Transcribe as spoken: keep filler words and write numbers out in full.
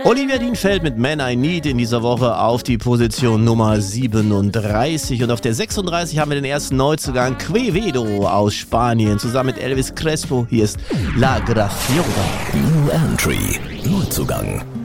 Olivia Dean fällt mit Man I Need in dieser Woche auf die Position Nummer siebenunddreißig. Und auf der sechsunddreißig haben wir den ersten Neuzugang Quevedo aus Spanien zusammen mit Elvis Crespo. Hier ist La Graciosa. New Entry, Neuzugang.